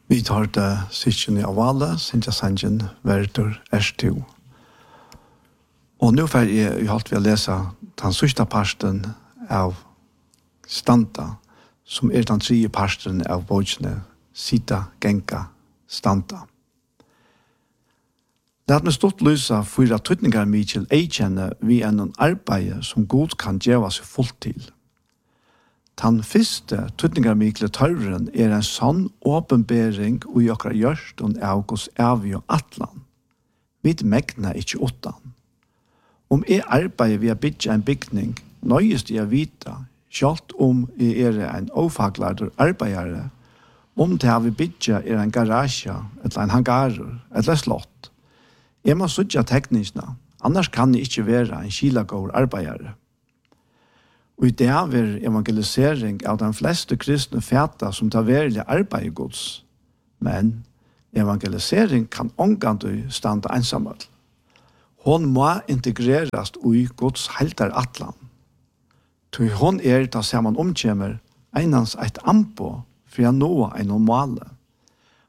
Vi tar det sikkert av alle, Sintja Sanjen, Verter, Erstu. Og nå får jeg holdt vi å lese den sørste parten av Stanta, som den tredje parten av bøkene, Sita, Genka, Stanta. Det med stort lysa fyra tøtningar Michael eikjenne vi en arbeid som god kan gjøre seg fullt til. Den første tøtningar Michael tørren en sånn åpenbering i okra gjørsten av hos Avi og Atlan. Vi megna ikke åttan. Om jeg arbeider via bygge en bygning, nøyest jeg vita, selv om jeg en ofaglarder arbeidere, om det vi bygge en garasje, eller en hangarer, eller slott. Jeg må sutja tekniskna, annars kan jeg ikke være en kilagård arbeidere. Og i det er evangelisering av de fleste kristne fæta som tar verilig arbeid i Guds. Men evangelisering kan omgående standa ensamhet. Hon må integreras i Guds heltar atlan. Til hon ta saman omkjemmer einans eit ampo for å nå en normale.